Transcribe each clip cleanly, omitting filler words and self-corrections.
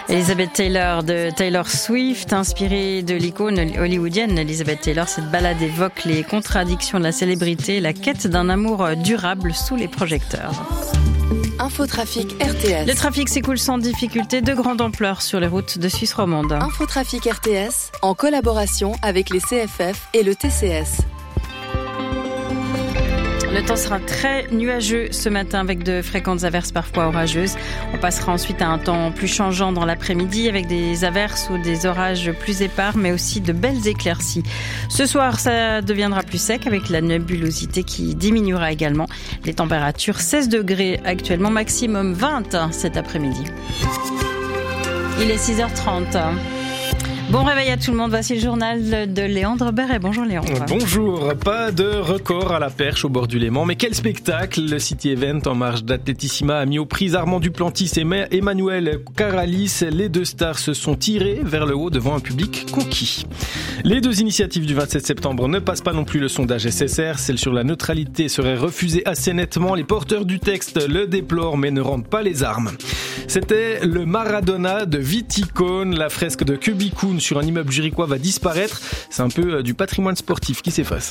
Elizabeth Taylor de Taylor Swift, inspirée de l'icône hollywoodienne Elizabeth Taylor. Cette ballade évoque les contradictions de la célébrité et la quête d'un amour durable sous les projecteurs. Infotrafic RTS. Le trafic s'écoule sans difficulté de grande ampleur sur les routes de Suisse romande. Infotrafic RTS, en collaboration avec les CFF et le TCS. Le temps sera très nuageux ce matin avec de fréquentes averses parfois orageuses. On passera ensuite à un temps plus changeant dans l'après-midi avec des averses ou des orages plus épars mais aussi de belles éclaircies. Ce soir, ça deviendra plus sec avec la nébulosité qui diminuera également. Les températures 16 degrés actuellement, maximum 20 cet après-midi. Il est 6h30. Bon réveil à tout le monde, voici le journal de Léandre Beret. Bonjour Léandre. Bonjour, pas de record à la perche au bord du Léman, mais quel spectacle! Le City Event en marge d'Athletissima a mis aux prises Armand Duplantis et Emmanuel Caralis. Les deux stars se sont tirés vers le haut devant un public conquis. Les deux initiatives du 27 septembre ne passent pas non plus le sondage SSR. Celle sur la neutralité serait refusée assez nettement. Les porteurs du texte le déplorent mais ne rendent pas les armes. C'était le Maradona de Viticone. La fresque de Kubikun sur un immeuble zurichois va disparaître. C'est un peu du patrimoine sportif qui s'efface.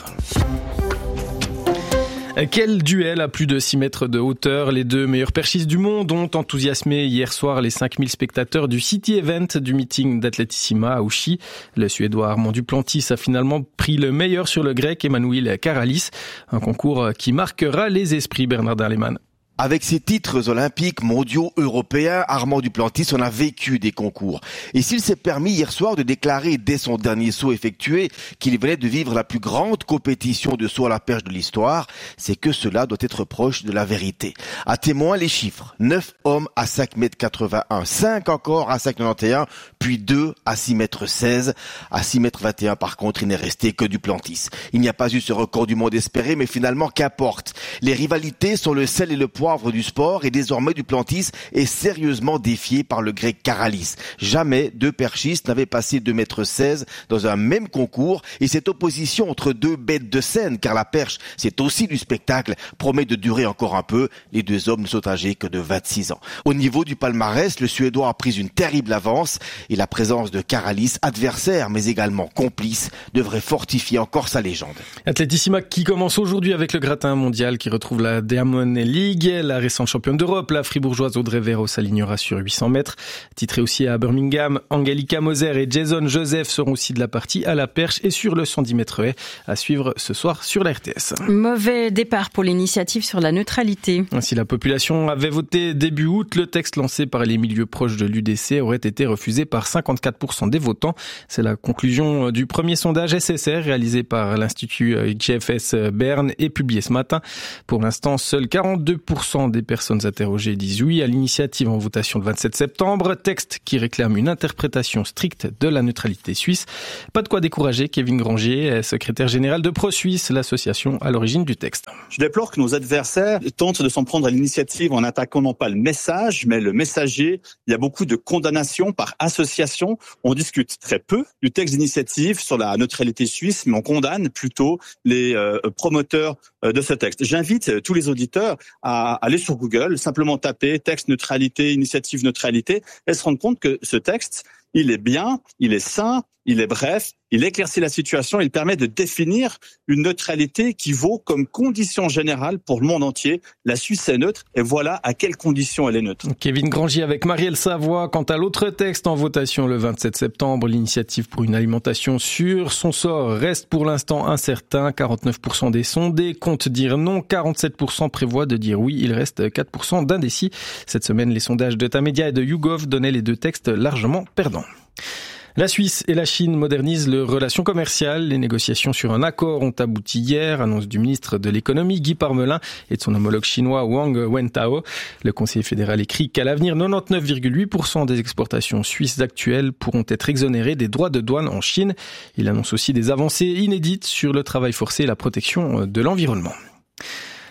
Quel duel à plus de 6 mètres de hauteur. Les deux meilleurs perchistes du monde ont enthousiasmé hier soir les 5000 spectateurs du City Event du meeting d'Athletissima à Ouchy. Le Suédois Armand Duplantis a finalement pris le meilleur sur le Grec Emmanuel Caralis. Un concours qui marquera les esprits, Bernardin Lehmann. Avec ses titres olympiques, mondiaux, européens, Armand Duplantis en a vécu des concours. Et s'il s'est permis hier soir de déclarer dès son dernier saut effectué qu'il venait de vivre la plus grande compétition de saut à la perche de l'histoire, c'est que cela doit être proche de la vérité. À témoin les chiffres. 9 hommes à 5,81 m, 5 encore à 5,91 m, puis 2 à 6,16 m. À 6,21 m par contre, il n'est resté que Duplantis. Il n'y a pas eu ce record du monde espéré, mais finalement qu'importe. Les rivalités sont le sel et le poivre du sport et désormais Duplantis est sérieusement défié par le grec Caralis. Jamais deux perchistes n'avaient passé 2,16 m dans un même concours et cette opposition entre deux bêtes de scène, car la perche c'est aussi du spectacle, promet de durer encore un peu. Les deux hommes ne sont âgés que de 26 ans. Au niveau du palmarès, le Suédois a pris une terrible avance et la présence de Caralis, adversaire mais également complice, devrait fortifier encore sa légende. Athletissima qui commence aujourd'hui avec le gratin mondial qui retrouve la Diamond League. La récente championne d'Europe, la fribourgeoise Audrey Véro s'alignera sur 800 mètres. Titrée aussi à Birmingham, Angelica Moser et Jason Joseph seront aussi de la partie à la perche et sur le 110 mètres haies à suivre ce soir sur la RTS. Mauvais départ pour l'initiative sur la neutralité. Si la population avait voté début août, le texte lancé par les milieux proches de l'UDC aurait été refusé par 54% des votants. C'est la conclusion du premier sondage SSR réalisé par l'Institut GFS Berne et publié ce matin. Pour l'instant, seuls 42% des personnes interrogées disent oui à l'initiative en votation le 27 septembre. Texte qui réclame une interprétation stricte de la neutralité suisse. Pas de quoi décourager Kevin Grangier, secrétaire général de ProSuisse, l'association à l'origine du texte. Je déplore que nos adversaires tentent de s'en prendre à l'initiative en attaquant non pas le message, mais le messager. Il y a beaucoup de condamnations par association. On discute très peu du texte d'initiative sur la neutralité suisse, mais on condamne plutôt les promoteurs de ce texte. J'invite tous les auditeurs à aller sur Google, simplement taper texte neutralité, initiative neutralité, et se rendre compte que ce texte, il est bien, il est sain, il est bref, il éclaircit la situation, il permet de définir une neutralité qui vaut comme condition générale pour le monde entier. La Suisse est neutre et voilà à quelles conditions elle est neutre. Kevin Grangier avec Marielle Savoie. Quant à l'autre texte en votation le 27 septembre, l'initiative pour une alimentation sûre, son sort reste pour l'instant incertain. 49% des sondés comptent dire non, 47% prévoient de dire oui. Il reste 4% d'indécis. Cette semaine, les sondages de Tamedia et de YouGov donnaient les deux textes largement perdants. La Suisse et la Chine modernisent leurs relations commerciales. Les négociations sur un accord ont abouti hier, annonce du ministre de l'économie Guy Parmelin et de son homologue chinois Wang Wentao. Le conseiller fédéral écrit qu'à l'avenir, 99,8% des exportations suisses actuelles pourront être exonérées des droits de douane en Chine. Il annonce aussi des avancées inédites sur le travail forcé et la protection de l'environnement.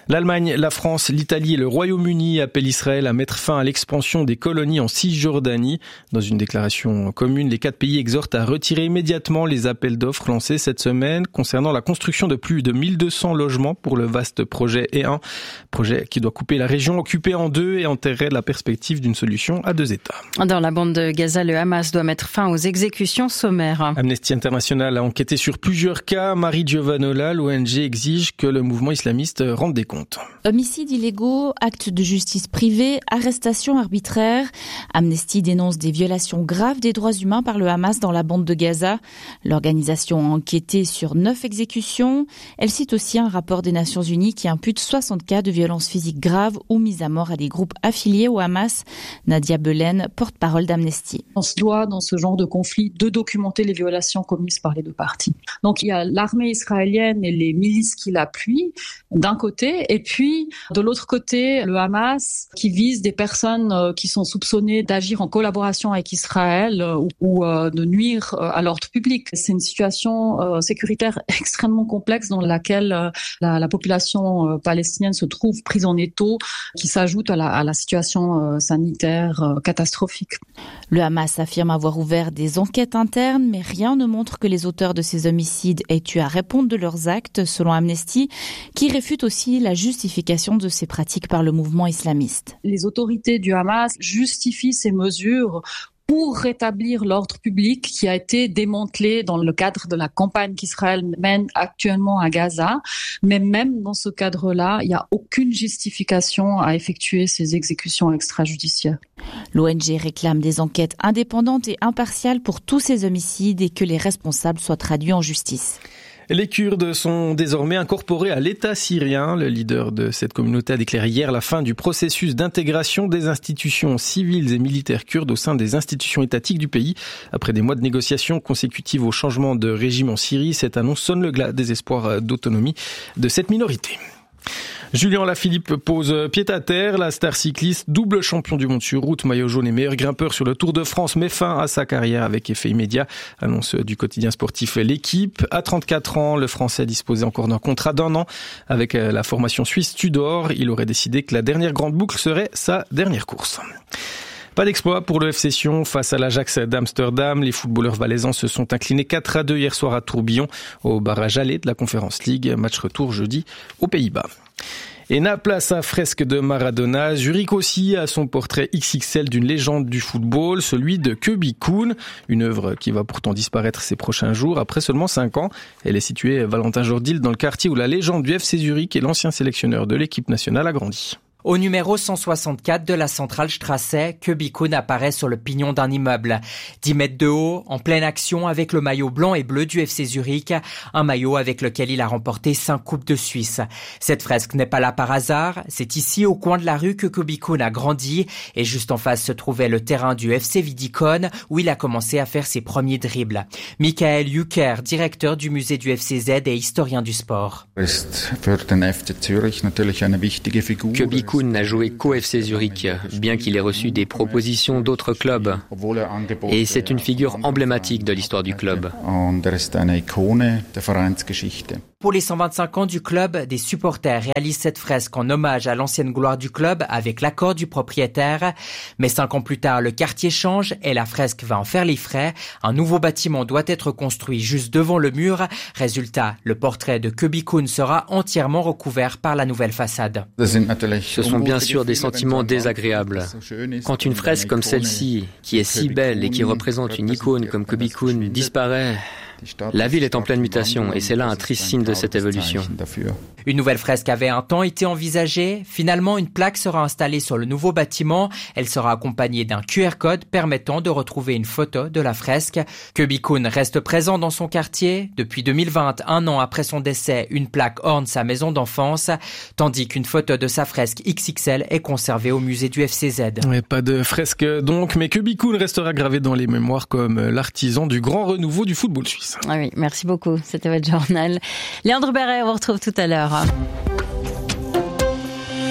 L'Allemagne, la France, l'Italie et le Royaume-Uni appellent Israël à mettre fin à l'expansion des colonies en Cisjordanie. Dans une déclaration commune, les 4 pays exhortent à retirer immédiatement les appels d'offres lancés cette semaine concernant la construction de plus de 1200 logements pour le vaste projet E1. Projet qui doit couper la région occupée en deux et enterrer la perspective d'une solution à 2 États. Dans la bande de Gaza, le Hamas doit mettre fin aux exécutions sommaires. Amnesty International a enquêté sur plusieurs cas. Marie Giovanola, l'ONG exige que le mouvement islamiste rende des comptes. Homicides illégaux, actes de justice privée, arrestations arbitraires. Amnesty dénonce des violations graves des droits humains par le Hamas dans la bande de Gaza. L'organisation a enquêté sur 9 exécutions. Elle cite aussi un rapport des Nations Unies qui impute 60 cas de violences physiques graves ou mises à mort à des groupes affiliés au Hamas. Nadia Belen, porte-parole d'Amnesty. On se doit, dans ce genre de conflit, de documenter les violations commises par les 2 parties. Donc il y a l'armée israélienne et les milices qui l'appuient, d'un côté, et puis de l'autre côté, le Hamas qui vise des personnes qui sont soupçonnées d'agir en collaboration avec Israël ou de nuire à l'ordre public. C'est une situation sécuritaire extrêmement complexe dans laquelle la population palestinienne se trouve prise en étau, qui s'ajoute à la situation sanitaire catastrophique. Le Hamas affirme avoir ouvert des enquêtes internes, mais rien ne montre que les auteurs de ces homicides aient eu à répondre de leurs actes, selon Amnesty, qui réfute aussi la justification de ces pratiques par le mouvement islamiste. Les autorités du Hamas justifient ces mesures pour rétablir l'ordre public qui a été démantelé dans le cadre de la campagne qu'Israël mène actuellement à Gaza. Mais même dans ce cadre-là, il n'y a aucune justification à effectuer ces exécutions extrajudiciaires. L'ONG réclame des enquêtes indépendantes et impartiales pour tous ces homicides et que les responsables soient traduits en justice. Les Kurdes sont désormais incorporés à l'État syrien. Le leader de cette communauté a déclaré hier la fin du processus d'intégration des institutions civiles et militaires kurdes au sein des institutions étatiques du pays. Après des mois de négociations consécutives au changement de régime en Syrie, cette annonce sonne le glas des espoirs d'autonomie de cette minorité. Julien Alaphilippe pose pied à terre. La star cycliste, double champion du monde sur route, maillot jaune et meilleur grimpeur sur le Tour de France, met fin à sa carrière avec effet immédiat. Annonce du quotidien sportif L'Équipe. À 34 ans, le Français disposait encore d'un contrat d'1 an avec la formation suisse Tudor. Il aurait décidé que la dernière grande boucle serait sa dernière course. Pas d'exploit pour le FC Sion face à l'Ajax d'Amsterdam. Les footballeurs valaisans se sont inclinés 4-2 hier soir à Tourbillon au barrage aller de la Conference League. Match retour jeudi aux Pays-Bas. Et Naples a sa fresque de Maradona. Zurich aussi a son portrait XXL d'une légende du football, celui de Köbi Koun. Une œuvre qui va pourtant disparaître ces prochains jours après seulement 5 ans. Elle est située Valentin Jourdil dans le quartier où la légende du FC Zurich et l'ancien sélectionneur de l'équipe nationale a grandi. Au numéro 164 de la Centralstrasse, Köbi Koun apparaît sur le pignon d'un immeuble. 10 mètres de haut, en pleine action avec le maillot blanc et bleu du FC Zurich, un maillot avec lequel il a remporté 5 coupes de Suisse. Cette fresque n'est pas là par hasard, c'est ici au coin de la rue que Köbi Koun a grandi et juste en face se trouvait le terrain du FC Vidikon où il a commencé à faire ses premiers dribbles. Michael Jucker, directeur du musée du FCZ et historien du sport. Köbi Koun n'a joué qu'au FC Zurich, bien qu'il ait reçu des propositions d'autres clubs. Et c'est une figure emblématique de l'histoire du club. Pour les 125 ans du club, des supporters réalisent cette fresque en hommage à l'ancienne gloire du club avec l'accord du propriétaire. Mais 5 ans plus tard, le quartier change et la fresque va en faire les frais. Un nouveau bâtiment doit être construit juste devant le mur. Résultat, le portrait de Köbi Koun sera entièrement recouvert par la nouvelle façade. Ce sont bien sûr des sentiments désagréables. Quand une fresque comme celle-ci, qui est si belle et qui représente une icône comme Köbi Koun, disparaît, la ville est en pleine mutation et c'est là un triste signe de cette évolution. Une nouvelle fresque avait un temps été envisagée. Finalement, une plaque sera installée sur le nouveau bâtiment. Elle sera accompagnée d'un QR code permettant de retrouver une photo de la fresque. Köbi Koun reste présent dans son quartier. Depuis 2020, 1 an après son décès, une plaque orne sa maison d'enfance, tandis qu'une photo de sa fresque XXL est conservée au musée du FCZ. Ouais, pas de fresque donc, mais Köbi Koun restera gravé dans les mémoires comme l'artisan du grand renouveau du football suisse. Ah oui, merci beaucoup. C'était votre journal. Léandre Berret, on vous retrouve tout à l'heure.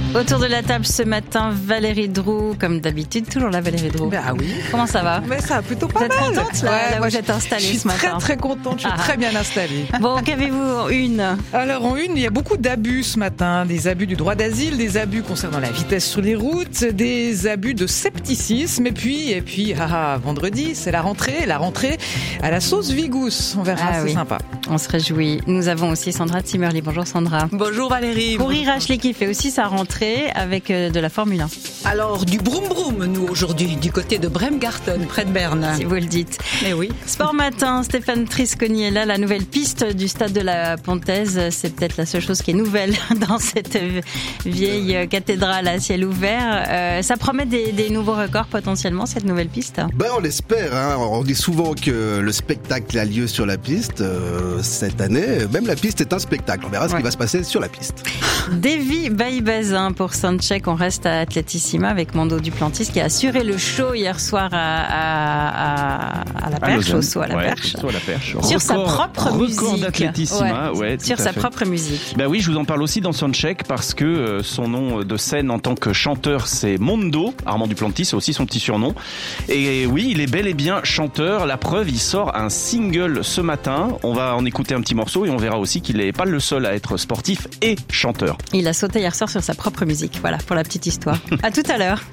Autour de la table ce matin, Valérie Droux, comme d'habitude, toujours la Valérie Droux. Ah oui. Comment ça va? Mais ça va plutôt pas mal. Vous êtes contente là, où vous êtes installée ce matin? Je suis très contente, je suis très bien installée. Bon, qu'avez-vous en une? Alors en une, il y a beaucoup d'abus ce matin, des abus du droit d'asile, des abus concernant la vitesse sur les routes, des abus de scepticisme, et puis vendredi, c'est la rentrée à la sauce Vigous. On verra, c'est sympa. On se réjouit. Nous avons aussi Sandra Zimmerli. Bonjour Sandra. Bonjour Valérie. Pour Irach qui fait aussi sa rentrée avec de la Formule 1. Alors, du broum broum, nous, aujourd'hui, du côté de Bremgarten, près de Berne. Si vous le dites. Eh oui. Sport matin, Stéphane Trisconi est là. La nouvelle piste du stade de la Pontaise, c'est peut-être la seule chose qui est nouvelle dans cette vieille cathédrale à ciel ouvert. Ça promet des nouveaux records potentiellement, cette nouvelle piste? On l'espère. On dit souvent que le spectacle a lieu sur la piste. Cette année, même la piste est un spectacle. On verra ce qui va se passer sur la piste. Davy Baïbazin pour Soundcheck. On reste à Atletissima avec Mando Duplantis qui a assuré le show hier soir à la perche, au saut à la perche. Sur sa propre musique. Record d'Atletissima, sur sa propre musique. Ben oui, je vous en parle aussi dans Soundcheck parce que son nom de scène en tant que chanteur, c'est Mondo. Armand Duplantis, c'est aussi son petit surnom. Et oui, il est bel et bien chanteur. La preuve, il sort un single ce matin. On va en écouter un petit morceau et on verra aussi qu'il n'est pas le seul à être sportif et chanteur. Il a sauté hier soir sur sa propre musique. Voilà, pour la petite histoire. À tout à l'heure.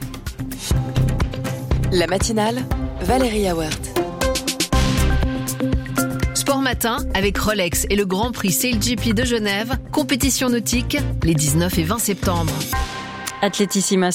La matinale, Valérie Awert. Sport matin avec Rolex et le Grand Prix SailGP de Genève, compétition nautique les 19 et 20 septembre. Atletissima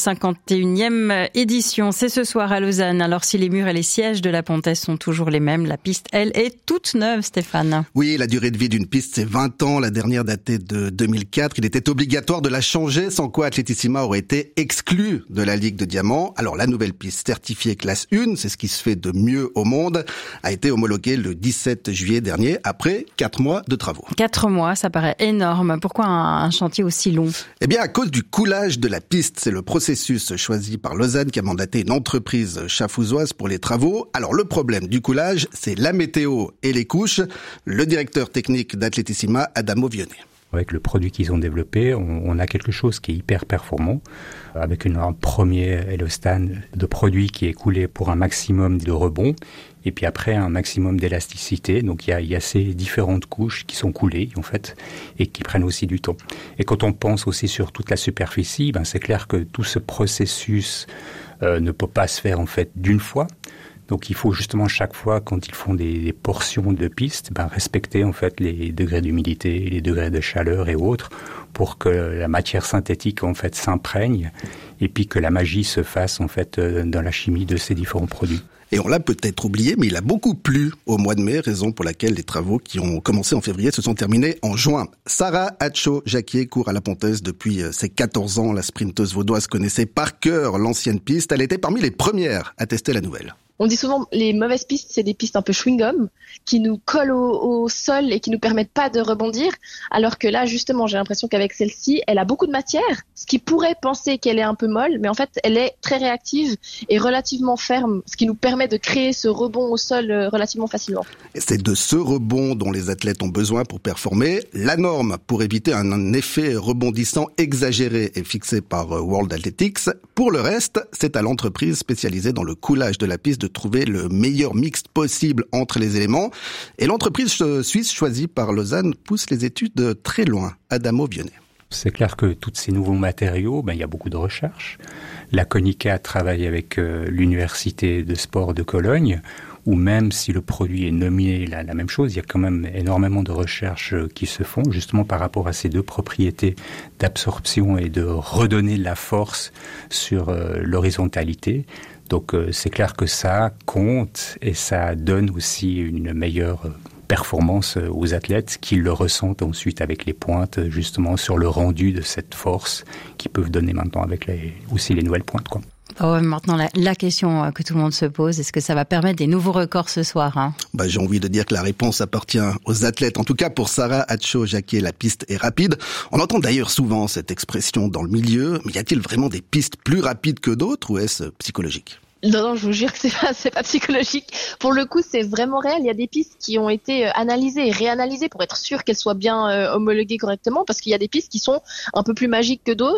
51e édition, c'est ce soir à Lausanne. Alors si les murs et les sièges de la Pontaise sont toujours les mêmes, la piste, elle, est toute neuve, Stéphane. Oui, la durée de vie d'une piste, c'est 20 ans. La dernière datait de 2004. Il était obligatoire de la changer, sans quoi Atletissima aurait été exclu de la Ligue de Diamant. Alors la nouvelle piste certifiée classe 1, c'est ce qui se fait de mieux au monde, a été homologuée le 17 juillet dernier, après 4 mois de travaux. 4 mois, ça paraît énorme. Pourquoi un chantier aussi long? Eh bien, à cause du coulage de la piste. C'est le processus choisi par Lausanne qui a mandaté une entreprise chafouzoise pour les travaux. Alors le problème du coulage, c'est la météo et les couches. Le directeur technique d'Atletissima, Adamo Vionnet. Avec le produit qu'ils ont développé, on a quelque chose qui est hyper performant, avec un premier élostan de produit qui est coulé pour un maximum de rebond, et puis après un maximum d'élasticité. Donc il y a ces différentes couches qui sont coulées en fait, et qui prennent aussi du temps. Et quand on pense aussi sur toute la superficie, c'est clair que tout ce processus ne peut pas se faire en fait d'une fois. Donc il faut justement chaque fois, quand ils font des portions de piste, respecter en fait les degrés d'humidité, les degrés de chaleur et autres, pour que la matière synthétique en fait s'imprègne et puis que la magie se fasse en fait dans la chimie de ces différents produits. Et on l'a peut-être oublié, mais il a beaucoup plu au mois de mai, raison pour laquelle les travaux qui ont commencé en février se sont terminés en juin. Sarah Hatcho-Jacquier court à la Pontaise depuis ses 14 ans. La sprinteuse vaudoise connaissait par cœur l'ancienne piste. Elle était parmi les premières à tester la nouvelle. On dit souvent les mauvaises pistes, c'est des pistes un peu chewing-gum qui nous collent au sol et qui nous permettent pas de rebondir. Alors que là, justement, j'ai l'impression qu'avec celle-ci, elle a beaucoup de matière, ce qui pourrait penser qu'elle est un peu molle, mais en fait, elle est très réactive et relativement ferme, ce qui nous permet de créer ce rebond au sol relativement facilement. Et c'est de ce rebond dont les athlètes ont besoin pour performer. La norme pour éviter un effet rebondissant exagéré est fixée par World Athletics. Pour le reste, c'est à l'entreprise spécialisée dans le coulage de la piste de trouver le meilleur mix possible entre les éléments. Et l'entreprise suisse choisie par Lausanne pousse les études très loin. Adamo Vionnet. C'est clair que tous ces nouveaux matériaux, il y a beaucoup de recherches. La Konica travaille avec l'Université de sport de Cologne, où même si le produit est nominé la même chose, il y a quand même énormément de recherches qui se font, justement par rapport à ces deux propriétés d'absorption et de redonner de la force sur l'horizontalité. Donc c'est clair que ça compte et ça donne aussi une meilleure performance aux athlètes qui le ressentent ensuite avec les pointes, justement sur le rendu de cette force qu'ils peuvent donner maintenant avec aussi les nouvelles pointes, quoi. Maintenant, la question que tout le monde se pose, est-ce que ça va permettre des nouveaux records ce soir, J'ai envie de dire que la réponse appartient aux athlètes. En tout cas, pour Sarah Hatcho-Jacquier, la piste est rapide. On entend d'ailleurs souvent cette expression dans le milieu. Mais y a-t-il vraiment des pistes plus rapides que d'autres ou est-ce psychologique ? Non, je vous jure que c'est pas psychologique. Pour le coup, c'est vraiment réel. Il y a des pistes qui ont été analysées et réanalysées pour être sûr qu'elles soient bien homologuées correctement, parce qu'il y a des pistes qui sont un peu plus magiques que d'autres.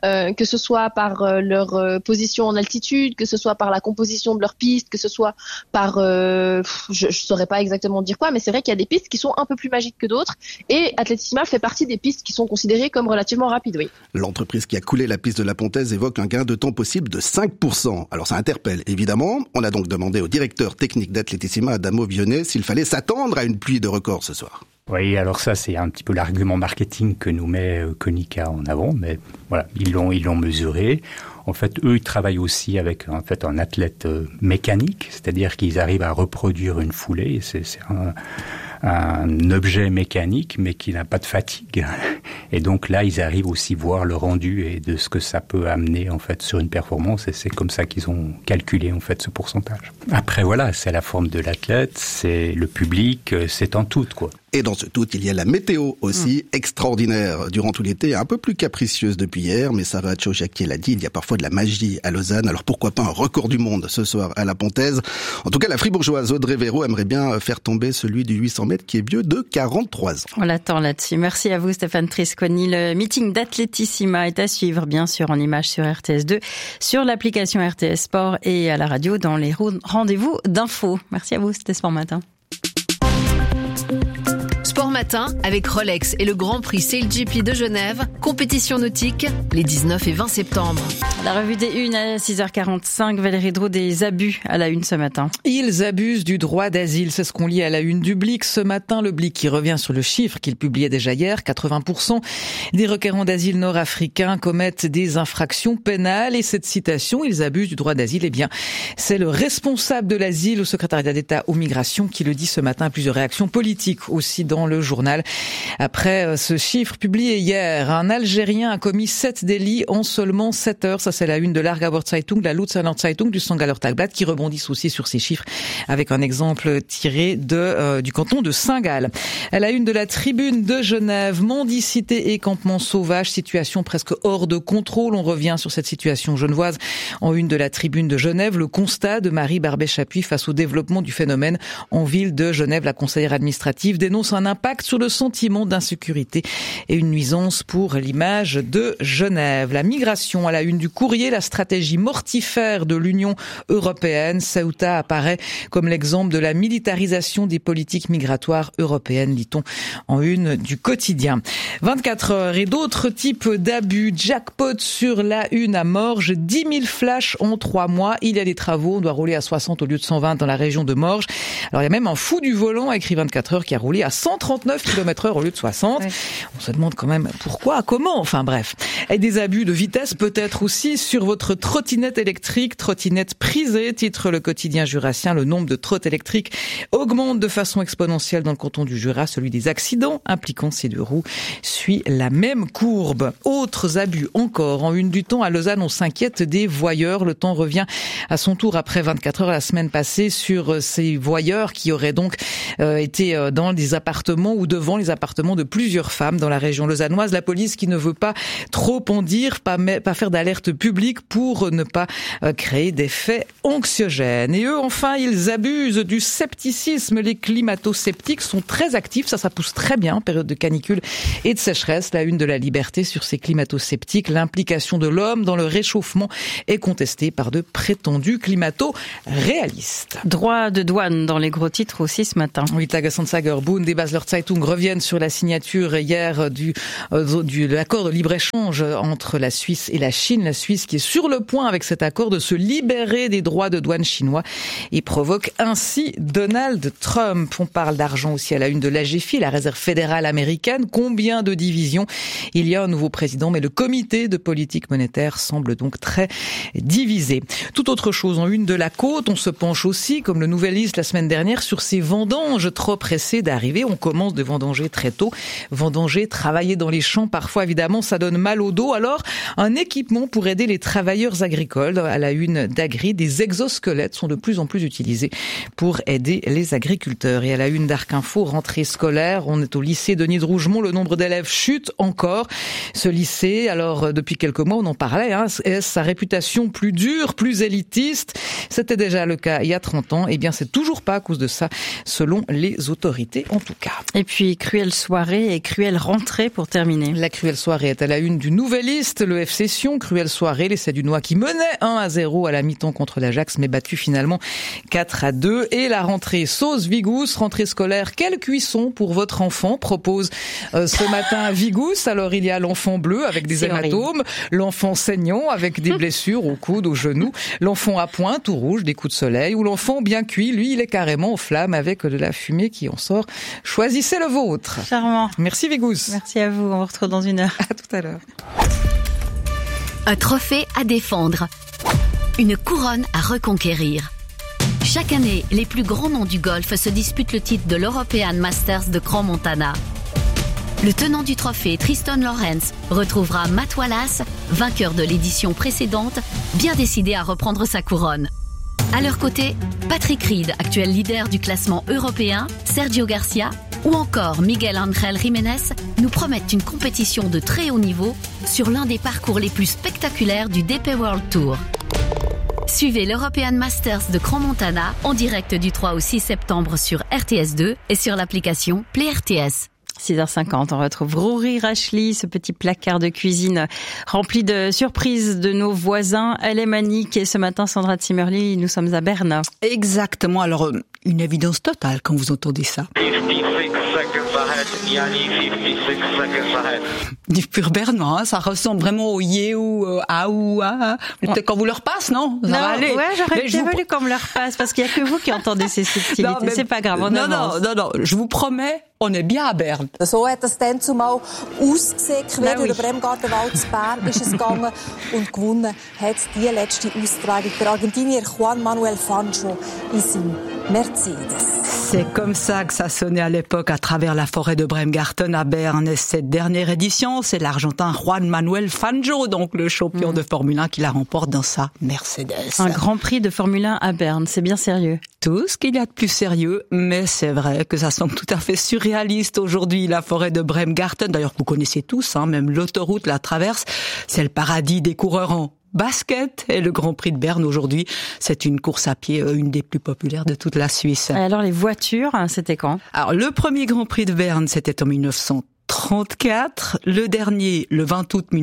que ce soit par leur position en altitude, que ce soit par la composition de leur piste, que ce soit par, je saurais pas exactement dire quoi, mais c'est vrai qu'il y a des pistes qui sont un peu plus magiques que d'autres, et Atletissima fait partie des pistes qui sont considérées comme relativement rapides, oui. L'entreprise qui a coulé la piste de la Pontaise évoque un gain de temps possible de 5%. Alors ça interpelle, évidemment. On a donc demandé au directeur technique d'Atletissima, Adamo Vionnet, s'il fallait s'attendre à une pluie de records ce soir. Oui, alors ça, c'est un petit peu l'argument marketing que nous met Konica en avant, mais voilà, ils l'ont mesuré. En fait, eux, ils travaillent aussi avec un athlète mécanique, c'est-à-dire qu'ils arrivent à reproduire une foulée. C'est un objet mécanique, mais qui n'a pas de fatigue. Et donc là, ils arrivent aussi à voir le rendu et de ce que ça peut amener en fait sur une performance. Et c'est comme ça qu'ils ont calculé en fait ce pourcentage. Après, voilà, c'est la forme de l'athlète, c'est le public, c'est en tout, quoi. Et dans ce tout, il y a la météo aussi, extraordinaire durant tout l'été, un peu plus capricieuse depuis hier, mais Sarah Tchouchakier l'a dit, il y a parfois de la magie à Lausanne, alors pourquoi pas un record du monde ce soir à la Pontaise. En tout cas, la fribourgeoise Audrey Véro aimerait bien faire tomber celui du 800 mètres qui est vieux de 43 ans. On l'attend là-dessus. Merci à vous Stéphane Trisconi. Le meeting d'Atletissima est à suivre bien sûr en images sur RTS2, sur l'application RTS Sport et à la radio dans les rendez-vous d'infos. Merci à vous, c'était Sport Matin. Sport Matin avec Rolex et le Grand Prix SailGP de Genève, compétition nautique les 19 et 20 septembre. La revue des Unes à 6h45, Valérie Draud, des abus à la Une ce matin. Ils abusent du droit d'asile, c'est ce qu'on lit à la Une du Blick ce matin. Le Blick qui revient sur le chiffre qu'il publiait déjà hier, 80% des requérants d'asile nord-africains commettent des infractions pénales. Et cette citation, ils abusent du droit d'asile, eh bien, c'est le responsable de l'asile au secrétariat d'État aux migrations qui le dit ce matin. Plusieurs réactions politiques aussi dans le journal. Après ce chiffre publié hier, un Algérien a commis 7 délits en seulement 7 heures. Ça, c'est la Une de l'Aargauer Zeitung, la Luzerner Zeitung, du St. Tagblatt qui rebondissent aussi sur ces chiffres avec un exemple tiré du canton de Saint-Gall. À la Une de la Tribune de Genève, mendicité et campement sauvage, situation presque hors de contrôle. On revient sur cette situation genevoise en Une de la Tribune de Genève. Le constat de Marie Barbet-Chapuis face au développement du phénomène en ville de Genève. La conseillère administrative dénonce un impact sur le sentiment d'insécurité et une nuisance pour l'image de Genève. La migration à la Une du Courrier, la stratégie mortifère de l'Union européenne. Ceuta apparaît comme l'exemple de la militarisation des politiques migratoires européennes, lit-on en Une du Quotidien. 24 heures et d'autres types d'abus. Jackpot sur la Une à Morges, 10 000 flashs en 3 mois. Il y a des travaux, on doit rouler à 60 au lieu de 120 dans la région de Morges. Alors il y a même un fou du volant, écrit 24 heures, qui a roulé à 139 km/h au lieu de 60. Ouais. On se demande quand même pourquoi, comment, enfin bref. Et des abus de vitesse peut-être aussi sur votre trottinette électrique, trottinette prisée, titre le quotidien jurassien. Le nombre de trottes électriques augmente de façon exponentielle dans le canton du Jura. Celui des accidents impliquant ces deux roues suit la même courbe. Autres abus encore. En Une du Temps, à Lausanne, on s'inquiète des voyeurs. Le Temps revient à son tour après 24 heures la semaine passée sur ces voyeurs qui auraient donc été dans des appartements ou devant les appartements de plusieurs femmes dans la région lausannoise. La police qui ne veut pas trop en dire, pas faire d'alerte publique pour ne pas créer des faits anxiogènes. Et eux, enfin, ils abusent du scepticisme. Les climato-sceptiques sont très actifs. Ça pousse très bien en période de canicule et de sécheresse. La Une de la Liberté sur ces climato-sceptiques. L'implication de l'homme dans le réchauffement est contestée par de prétendus climato-réalistes. Droit de douane dans les gros titres aussi ce matin. Oui, Tages-Anzeiger, Bund et Basler Zeitung reviennent sur la signature hier de l'accord de libre-échange entre la Suisse et la Chine. La Suisse qui est sur le point avec cet accord de se libérer des droits de douane chinois et provoque ainsi Donald Trump. On parle d'argent aussi à la Une de l'AGFI, la réserve fédérale américaine. Combien de divisions? Il y a un nouveau président, mais le comité de politique monétaire semble donc très divisé. Tout autre chose en Une de la Côte, on se penche aussi, comme le Nouvelliste la semaine dernière, sur ces vendanges trop pressées d'arriver. On commence de vendanger très tôt. Vendanger, travailler dans les champs, parfois évidemment ça donne mal au dos. Alors un équipement pour aider les travailleurs agricoles. À la Une d'Agri, des exosquelettes sont de plus en plus utilisés pour aider les agriculteurs. Et à la Une d'Arc Info, rentrée scolaire, on est au lycée Denis de Rougemont, le nombre d'élèves chute encore. Ce lycée, alors depuis quelques mois on en parlait, sa réputation plus dure, plus élitiste, c'était déjà le cas il y a 30 ans, et bien c'est toujours pas à cause de ça, selon les autorités en tout cas. Et Et puis, cruelle soirée et cruelle rentrée pour terminer. La cruelle soirée est à la une du Nouvelliste. Le FC Sion, cruelle soirée, les Sédunois qui menaient 1-0 à la mi-temps contre l'Ajax, mais battus finalement 4-2. Et la rentrée sauce Vigous, rentrée scolaire, quelle cuisson pour votre enfant, propose ce matin Vigous. Alors il y a l'enfant bleu avec des hématomes, l'enfant saignant avec des blessures au coude, au genou, l'enfant à point tout rouge, des coups de soleil, ou l'enfant bien cuit, lui il est carrément aux flammes avec de la fumée qui en sort. Choisissez le vôtre. Charmant. Merci Vigous. Merci à vous, on vous retrouve dans une heure. À tout à l'heure. Un trophée à défendre. Une couronne à reconquérir. Chaque année, les plus grands noms du golf se disputent le titre de l'European Masters de Crans-Montana. Le tenant du trophée, Tristan Lawrence, retrouvera Matt Wallace, vainqueur de l'édition précédente, bien décidé à reprendre sa couronne. À leur côté, Patrick Reed, actuel leader du classement européen, Sergio Garcia ou encore Miguel Ángel Jiménez nous promettent une compétition de très haut niveau sur l'un des parcours les plus spectaculaires du DP World Tour. Suivez l'European Masters de Crans-Montana en direct du 3 au 6 septembre sur RTS2 et sur l'application Play RTS. 6h50, on retrouve Rory Rashly, ce petit placard de cuisine rempli de surprises de nos voisins. Elle est manique et ce matin, Sandra Zimmerli, nous sommes à Berne. Exactement, alors une évidence totale quand vous entendez ça. Du pur bernois, hein, ça ressemble vraiment au yé ou aoua. Peut-être qu'on vous le repasse, non? Ça va aller. Ouais, j'aurais bien voulu qu'on me le repasse parce qu'il y a que vous qui entendez ces subtilités. Non, c'est pas grave, on avance. Non, je vous promets, on est bien à Berne. So hat das dann zumal ausgesehen, quer durch den Bremgartenwald zu Bern ist es gegangen und gewonnen hat die letzte Austragung der Argentinier Juan Manuel Fangio in seinem Mercedes. C'est comme ça que ça sonnait à l'époque à travers la forêt de Bremgarten à Berne. Et cette dernière édition, c'est l'Argentin Juan Manuel Fangio, donc le champion de Formule 1 qui la remporte dans sa Mercedes. Un Grand Prix de Formule 1 à Berne, c'est bien sérieux. Tout ce qu'il y a de plus sérieux, mais c'est vrai que ça semble tout à fait surréaliste aujourd'hui, la forêt de Bremgarten. D'ailleurs, vous connaissez tous, hein, même l'autoroute la traverse. C'est le paradis des coureurs en basket et le Grand Prix de Berne aujourd'hui, c'est une course à pied, une des plus populaires de toute la Suisse. Et alors les voitures, c'était quand? Alors le premier Grand Prix de Berne, c'était en 1934, le dernier le 20 août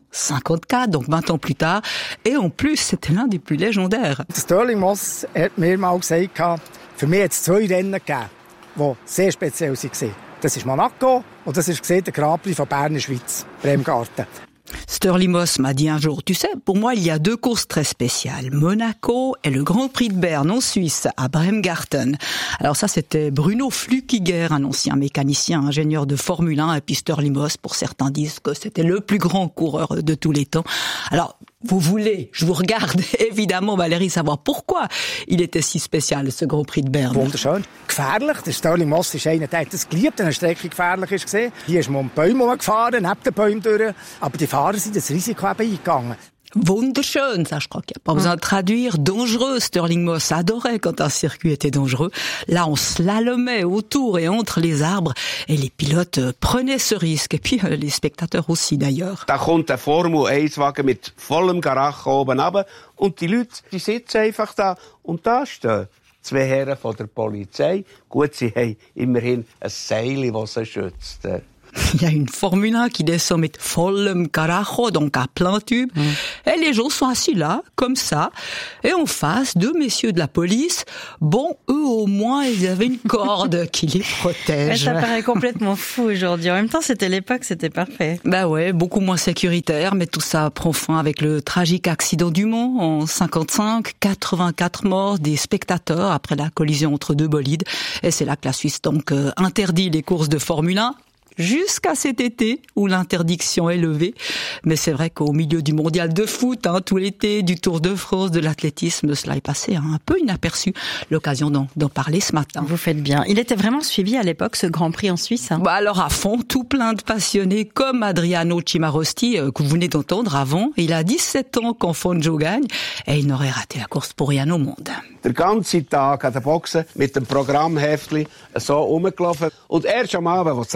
1954, donc 20 ans plus tard, et en plus c'était l'un des plus légendaires. Stirling Moss hat mir mal gesagt, für mich hat es 2 Rennen gegeben, die sehr speziell waren. Das ist Monaco und das ist der Grand Prix von Bern, Schweiz, Bremgarten. Stirling Moss m'a dit un jour, tu sais, pour moi, il y a 2 courses très spéciales. Monaco et le Grand Prix de Berne en Suisse, à Bremgarten. Alors ça, c'était Bruno Flückiger, un ancien mécanicien, ingénieur de Formule 1. Et puis Stirling Moss, pour certains, disent que c'était le plus grand coureur de tous les temps. Alors, vous voulez, je vous regarde évidemment, Valérie, savoir pourquoi il était si spécial, ce Grand Prix de Berne. Wunderschön. Gefährlich. Der Stirling Moss ist einer, der hat das geliebt, eine Strecke gefährlich ist gesehen. Hier ist man um Bäume gefahren, neben den Bäumen durch. Aber die Fahrer sind das Risiko eben eingegangen. Wunderschön, ça je crois qu'il n'y a pas besoin de traduire. Dangereux, Stirling Moss adorait quand un circuit était dangereux. Là, on slalomait autour et entre les arbres et les pilotes prenaient ce risque. Et puis les spectateurs aussi d'ailleurs. Da kommt der Formel 1-Wagen mit vollem Garach oben runter und die Leute, die sitzen einfach da und da stehen 2 Herren von der Polizei. Gut, sie haben immerhin ein Seil, das sie schützt. Il y a une Formule 1 qui descend mit vollem Carajo, donc à plein tube. Et les gens sont assis là, comme ça. Et en face, 2 messieurs de la police. Bon, eux au moins, ils avaient une corde qui les protège. Ça paraît complètement fou aujourd'hui. En même temps, c'était l'époque, c'était parfait. Bah ouais, beaucoup moins sécuritaire. Mais tout ça prend fin avec le tragique accident du Mans en 55. 84 morts, des spectateurs après la collision entre 2 bolides. Et c'est là que la Suisse donc interdit les courses de Formule 1. Jusqu'à cet été où l'interdiction est levée. Mais c'est vrai qu'au milieu du mondial de foot, tout l'été, du Tour de France, de l'athlétisme, cela est passé un peu inaperçu. L'occasion d'en parler ce matin. Vous faites bien. Il était vraiment suivi à l'époque, ce Grand Prix en Suisse. Bah alors à fond, tout plein de passionnés comme Adriano Cimarosti que vous venez d'entendre avant. Il a 17 ans quand Fangio gagne et il n'aurait raté la course pour rien au monde. Der ganze Tag an der Boxen mit dem Programmheftli so rumgelaufen und erst am Abend, als das Rennen fast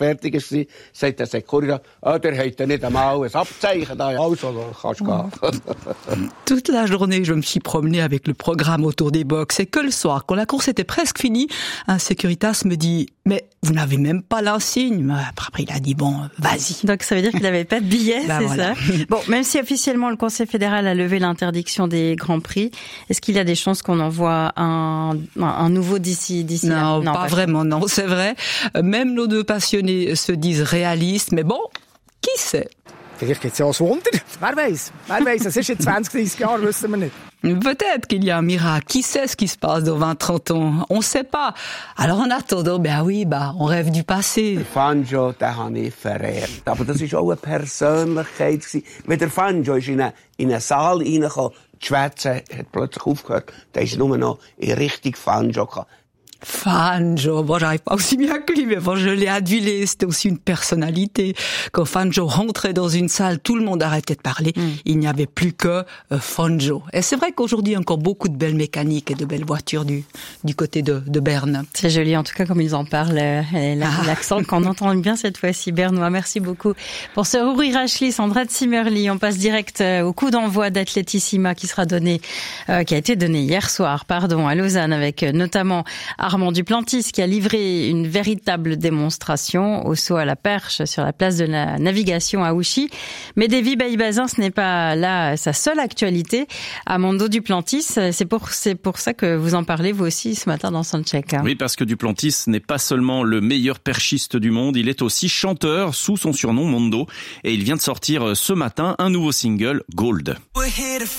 fertig war, sagt der Securitas, der hat ja nicht einmal ein Abzeichen da. Also, kannst du gehen. Toute la journée, je me suis promenée avec le programme autour des box. Et que le soir, quand la course était presque finie, un Securitas me dit « Mais vous n'avez même pas l'insigne ?» Après, il a dit « Bon, vas-y. » Donc ça veut dire qu'il n'avait pas de billet, c'est voilà. ça. Bon, même si officiellement le Conseil fédéral a levé l'interdiction des grands prix, est-ce qu'il y a des chances qu'on envoie un nouveau d'ici là? Non, pas vraiment, non, c'est vrai. Même nos deux passionnés se disent réalistes, mais bon, qui sait? Vielleicht gibt es ja auch ein Wunder. Wer weiß, es ist in 20-30 Jahren, wissen wir nicht. Peut-être qu'il y a un miracle. Qui sait ce qui se passe dans 20-30 ans? On sait pas. Alors en attendant, on rêve du passé. Fangio, den habe ich verehrt. Aber das war auch eine Persönlichkeit. Wenn der Fangio ist in einen Saal reingekommen, die Schwätze hat plötzlich aufgehört, da ist nur noch in Richtung Fangio gekommen. Fangio, bon, j'arrive pas aussi bien que lui, mais bon, je l'ai adulé, c'était aussi une personnalité. Quand Fangio rentrait dans une salle, tout le monde arrêtait de parler. Il n'y avait plus que Fangio. Et c'est vrai qu'aujourd'hui, il y a encore beaucoup de belles mécaniques et de belles voitures du côté de Berne. C'est joli, en tout cas, comme ils en parlent, l'accent qu'on entend bien cette fois-ci, bernois. Merci beaucoup pour ce Rory Rachli, Sandra Zimmerli. On passe direct au coup d'envoi d'Athletissima qui a été donné hier soir, à Lausanne, avec notamment Armand Duplantis qui a livré une véritable démonstration au saut à la perche sur la place de la navigation à Ouchy. Mais Davy Bailly-Bazin, ce n'est pas là sa seule actualité. Armando Duplantis, c'est pour ça que vous en parlez vous aussi ce matin dans Soundcheck. Oui, parce que Duplantis n'est pas seulement le meilleur perchiste du monde, il est aussi chanteur sous son surnom Mondo. Et il vient de sortir ce matin un nouveau single, Gold.